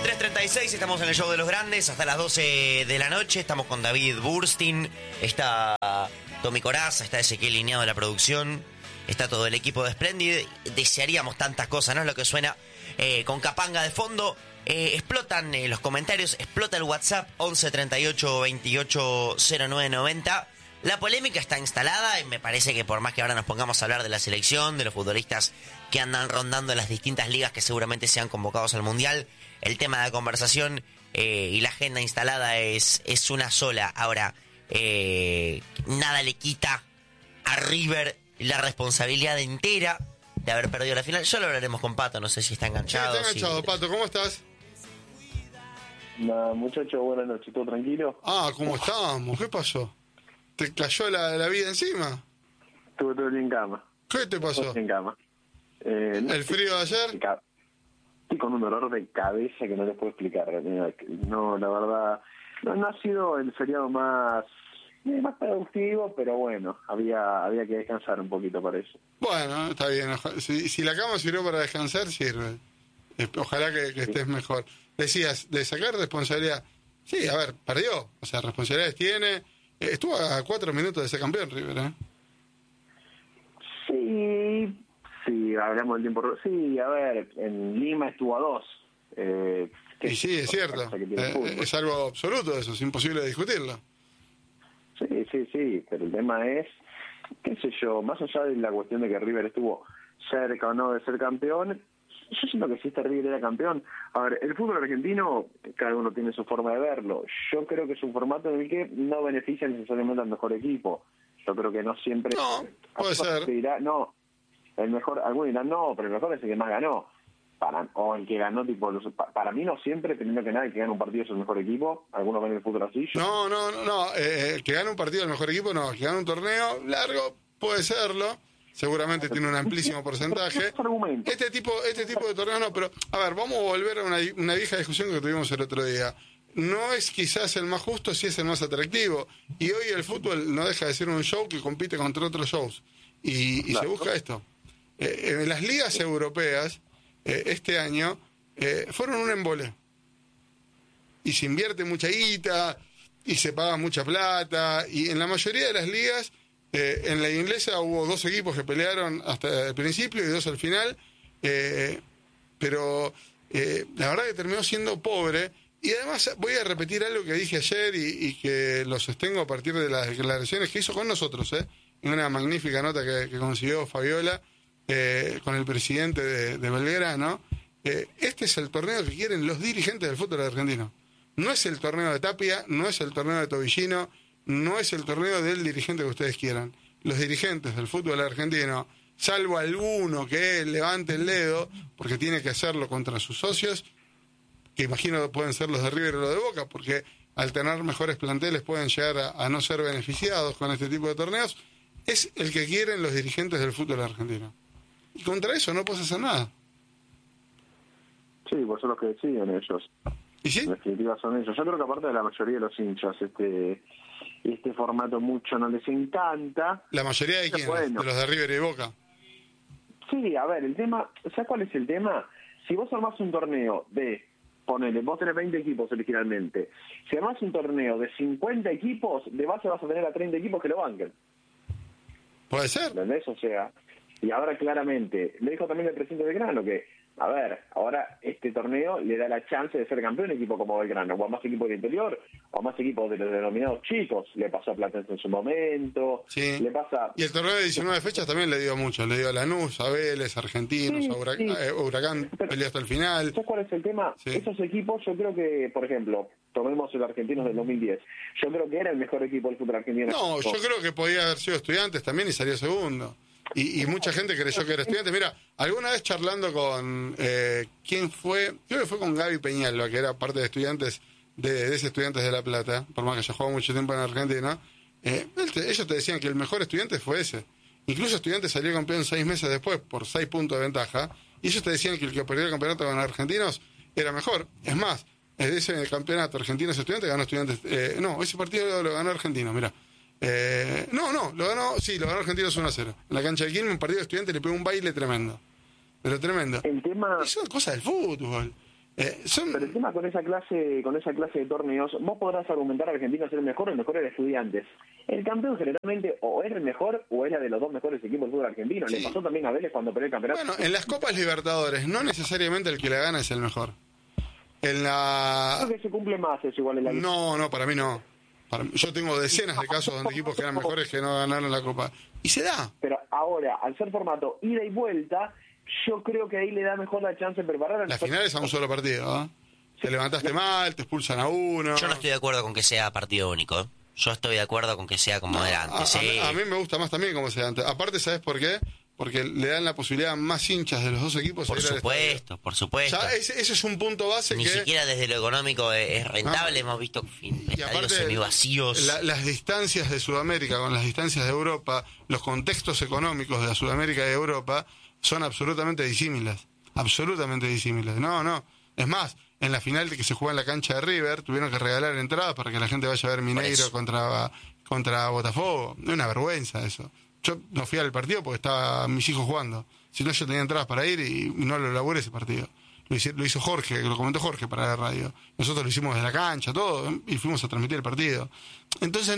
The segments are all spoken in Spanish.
23:36, estamos en el Show de los Grandes hasta las 12 de la noche. Estamos con David Burstin, está Tommy Corazza, está Ezequiel Lineado de la producción, está todo el equipo de Splendid. Desearíamos tantas cosas, ¿no? Es lo que suena con Capanga de fondo. Explotan los comentarios, explota el WhatsApp 11 38 28 09 90. La polémica está instalada y me parece que por más que ahora nos pongamos a hablar de la selección, de los futbolistas que andan rondando en las distintas ligas que seguramente sean convocados al Mundial, el tema de la conversación y la agenda instalada es una sola. Ahora, nada le quita a River la responsabilidad entera de haber perdido la final. Ya lo hablaremos con Pato, no sé si está enganchado. Sí, está enganchado, Pato, ¿cómo estás? Nada, muchacho, buenas noches, ¿todo tranquilo? ¿Cómo estábamos? ¿Qué pasó? ¿Te cayó la vida encima? Estuve todo el día en cama. ¿Qué te pasó? Todo el día en cama. ¿El frío de ayer? Estoy con un dolor de cabeza que no les puedo explicar. No, la verdad, no ha sido el feriado más productivo, pero bueno, había que descansar un poquito para eso. Bueno, está bien. Si la cama sirvió para descansar, sirve. Ojalá que estés mejor. Decías, de sacar responsabilidad. Sí, a ver, perdió. O sea, responsabilidades tiene. Estuvo a 4 minutos de ser campeón, River, ¿eh? Sí, hablamos del tiempo. Sí, a ver, en Lima estuvo a 2. Y sí, es cierto. Es algo absoluto eso, es imposible discutirlo. Sí, pero el tema es, qué sé yo, más allá de la cuestión de que River estuvo cerca o no de ser campeón, yo siento que si este River era campeón. A ver, el fútbol argentino, cada uno tiene su forma de verlo. Yo creo que es un formato en el que no beneficia necesariamente al mejor equipo. Yo creo que no siempre... No, puede ser. Dirá, no, el mejor, algunos dirán no, pero el mejor es el que más ganó. O el que ganó, tipo, para mí no siempre, teniendo que nada, el que gana un partido es el mejor equipo. Algunos ven el fútbol así. No, el que gana un partido es el mejor equipo, no. El que gana un torneo largo puede serlo. Seguramente tiene un amplísimo porcentaje. Este tipo de torneos no, pero a ver, vamos a volver a una vieja discusión que tuvimos el otro día. No es quizás el más justo, sí es el más atractivo. Y hoy el fútbol no deja de ser un show que compite contra otros shows. Y claro, se busca esto. En las ligas europeas, este año, fueron un embole. Y se invierte mucha guita, y se paga mucha plata, y en la mayoría de las ligas... en la inglesa hubo 2 equipos que pelearon hasta el principio y 2 al final, pero la verdad que terminó siendo pobre. Y además voy a repetir algo que dije ayer y que lo sostengo a partir de las declaraciones que hizo con nosotros, en una magnífica nota que consiguió Fabiola con el presidente de Belgrano. Este es el torneo que quieren los dirigentes del fútbol argentino. No es el torneo de Tapia, no es el torneo de Tobillino, no es el torneo del dirigente que ustedes quieran. Los dirigentes del fútbol argentino, salvo alguno que levante el dedo, porque tiene que hacerlo contra sus socios, que imagino pueden ser los de River o los de Boca, porque al tener mejores planteles pueden llegar a no ser beneficiados con este tipo de torneos, es el que quieren los dirigentes del fútbol argentino. Y contra eso no puedes hacer nada. Sí, pues son los que deciden ellos. ¿Y sí? En definitiva son ellos. Yo creo que aparte de la mayoría de los hinchas, este formato mucho no les encanta. ¿La mayoría de quiénes? Bueno. ¿De los de River y Boca? Sí, a ver, el tema, ¿sabes cuál es el tema? Si vos armás un torneo de, ponele, vos tenés 20 equipos originalmente, si armás un torneo de 50 equipos, de base vas a tener a 30 equipos que lo banquen. Puede ser. ¿Entendés? O sea, y ahora claramente, le dijo también el presidente de Belgrano que, a ver, ahora este torneo le da la chance de ser campeón un equipo como Belgrano, o a más equipos del interior, o a más equipos de los denominados chicos. Le pasó a Platense en su momento, sí. Le pasa... Y el torneo de 19 fechas también le dio mucho, le dio a Lanús, a Vélez, Argentinos, sí, a Huracán, peleó hasta el final. ¿Sabes cuál es el tema? Sí. Esos equipos, yo creo que, por ejemplo, tomemos el Argentinos del 2010, yo creo que era el mejor equipo del fútbol argentino. No, yo creo que podía haber sido Estudiantes también y salió segundo. Y mucha gente creyó que era Estudiante. Mira, alguna vez charlando con... ¿quién fue? Creo que fue con Gaby Peñalba, que era parte de Estudiantes, de ese Estudiantes de La Plata, por más que haya jugado mucho tiempo en Argentina. Ellos te decían que el mejor Estudiante fue ese. Incluso Estudiantes salió campeón 6 meses después, por 6 puntos de ventaja. Y ellos te decían que el que perdió el campeonato con Argentinos era mejor. Es más, ese campeonato Argentinos Estudiantes ganó Estudiantes... no, ese partido lo ganó Argentinos, mira. Lo ganó Argentinos 1-0. En la cancha de Quilmes, un partido de Estudiantes le pegó un baile tremendo. Pero tremendo. El tema... Es una cosa del fútbol. Pero el tema con esa clase de torneos, vos podrás argumentar a Argentina ser el mejor era Estudiantes. El campeón generalmente o era el mejor o era de los dos mejores equipos del fútbol argentino. Sí. Le pasó también a Vélez cuando perdió el campeonato. Bueno, en las Copas Libertadores no necesariamente el que la gana es el mejor. Creo que se cumple más eso igual en la vida. No, para mí no. Yo tengo decenas de casos donde equipos que eran mejores que no ganaron la Copa. Y se da. Pero ahora, al ser formato ida y vuelta, yo creo que ahí le da mejor la chance de preparar. Las finales a un solo partido, ¿eh? Te levantaste mal, te expulsan a uno. Yo no estoy de acuerdo con que sea partido único, ¿eh? Yo estoy de acuerdo con que sea como era antes. A mí me gusta más también como sea antes. Aparte, ¿sabes por qué? Porque le dan la posibilidad a más hinchas de los dos equipos. Por supuesto. Ya, ese es un punto base. Ni siquiera desde lo económico es rentable. Hemos visto estadios semivacíos. Las distancias de Sudamérica con las distancias de Europa, los contextos económicos de Sudamérica y Europa son absolutamente disímiles. Absolutamente disímiles. No. Es más, en la final de que se juega en la cancha de River, tuvieron que regalar entradas para que la gente vaya a ver Mineiro contra Botafogo. Es una vergüenza eso. Yo no fui al partido porque estaban mis hijos jugando. Si no, yo tenía entradas para ir y no lo elaboré ese partido. Lo hizo Jorge, lo comentó Jorge para la radio. Nosotros lo hicimos desde la cancha, todo, y fuimos a transmitir el partido. Entonces,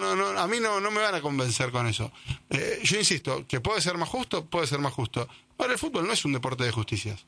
a mí no me van a convencer con eso. Yo insisto, que puede ser más justo. Ahora, el fútbol no es un deporte de justicias.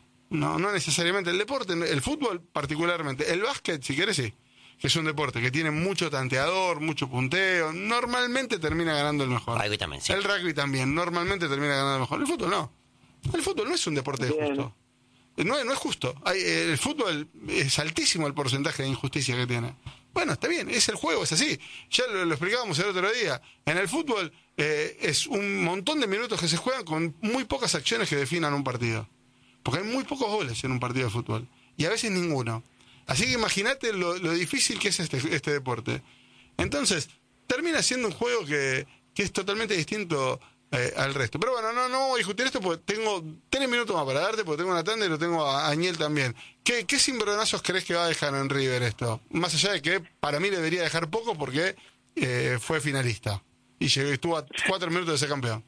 No necesariamente. El fútbol particularmente. El básquet, si querés, sí. Que es un deporte que tiene mucho tanteador, mucho punteo, normalmente termina ganando el mejor. Rugby también, sí. El rugby también, normalmente termina ganando el mejor. El fútbol no. El fútbol no es un deporte justo. No es justo. El fútbol es altísimo el porcentaje de injusticia que tiene. Bueno, está bien, es el juego, es así. Ya lo explicábamos el otro día. En el fútbol es un montón de minutos que se juegan con muy pocas acciones que definan un partido. Porque hay muy pocos goles en un partido de fútbol. Y a veces ninguno. Así que imagínate lo difícil que es este deporte. Entonces, termina siendo un juego que es totalmente distinto al resto. Pero bueno, no voy a discutir esto porque tengo 3 minutos más para darte, porque tengo una tanda y lo tengo a Añel también. ¿Qué cimbronazos crees que va a dejar en River esto? Más allá de que para mí le debería dejar poco porque fue finalista y estuvo a 4 minutos de ser campeón.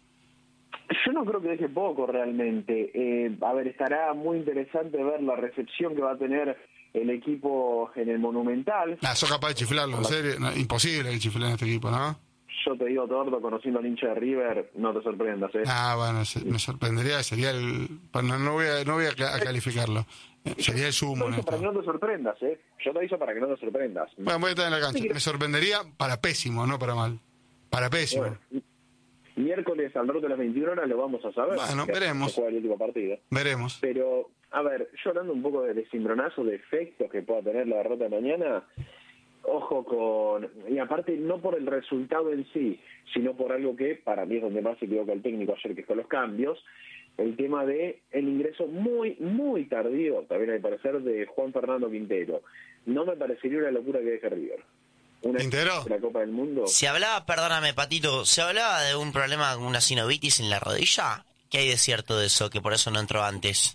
Yo no creo que deje poco realmente. Estará muy interesante ver la recepción que va a tener el equipo en el Monumental. Sos capaz de chiflarlo, en serio. No, imposible que chiflen a este equipo, ¿no? Yo te digo, Tordo, conociendo al hincha de River, no te sorprendas, ¿eh? Bueno, me sorprendería, sería el... No voy a calificarlo. Sería el sumo. Yo te aviso para que no te sorprendas, ¿eh? Yo te aviso para que no te sorprendas. Bueno, voy a estar en la cancha. Me sorprendería para pésimo, no para mal. Para pésimo. Bueno, miércoles al rato de las 21 horas lo vamos a saber. Bueno, veremos. El último partido. Veremos. Pero, yo hablando un poco de cimbronazo, de efectos que pueda tener la derrota de mañana, ojo con... Y aparte, no por el resultado en sí, sino por algo que para mí es donde más se equivoca el técnico ayer, que con los cambios, el tema de el ingreso muy, muy tardío, también a mi parecer, de Juan Fernando Quintero. No me parecería una locura que deje River. ¿Quintero? La Copa del Mundo. Se hablaba, perdóname, Patito, ¿se hablaba de un problema con una sinovitis en la rodilla? ¿Qué hay de cierto de eso, que por eso no entró antes?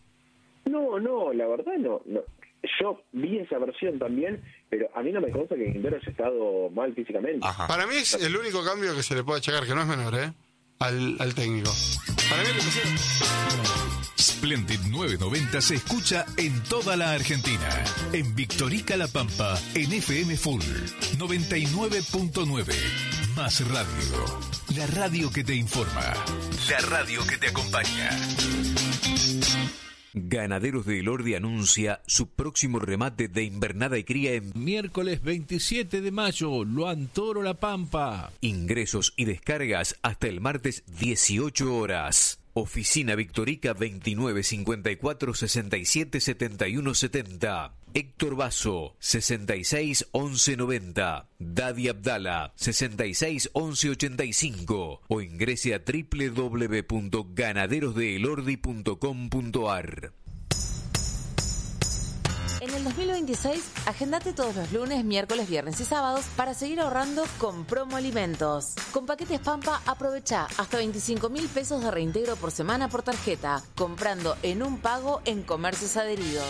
No, la verdad no. Yo vi esa versión también, pero a mí no me consta que Quintero haya estado mal físicamente. Ajá. Para mí es el único cambio que se le puede achacar, que no es menor, al técnico. Para mí Splendid 990 se escucha en toda la Argentina. En Victorica La Pampa, en FM Full 99.9. Más radio. La radio que te informa. La radio que te acompaña. Ganaderos de Elordi anuncia su próximo remate de invernada y cría en miércoles 27 de mayo, Luan Toro La Pampa. Ingresos y descargas hasta el martes 18 horas. Oficina Victorica 2954 67 71 70. Héctor Basso 66 11 90. Dadi Abdala 66 11 85. O ingrese a www.ganaderosdeelordi.com.ar. En el 2026, agendate todos los lunes, miércoles, viernes y sábados para seguir ahorrando con Promo Alimentos. Con paquetes Pampa, aprovecha hasta 25.000 pesos de reintegro por semana por tarjeta, comprando en un pago en comercios adheridos.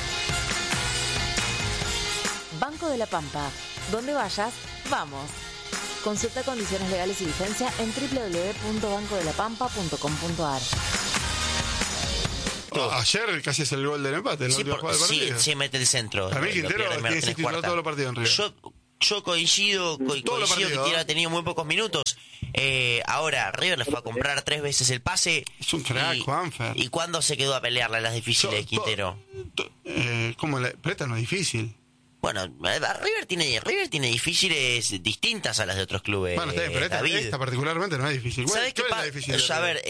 Banco de la Pampa. Donde vayas, vamos. Consulta condiciones legales y vigencia en www.bancodelapampa.com.ar. esto. Ayer casi es el gol del empate, en la última jugada del partido. Sí, mete el centro. Para mí Quintero tiene que titular todos los partidos en River. Yo coincido que Quintero ha tenido muy pocos minutos. Ahora, River le fue a comprar 3 veces el pase. Es un crack, Juanfer. ¿Y cuándo se quedó a pelearle las difíciles de Quintero? ¿Cómo le presta? No es difícil. Bueno, River tiene difíciles distintas a las de otros clubes. Bueno, está bien, pero esta particularmente no es difícil. ¿Sabes qué es la difícil? A ver,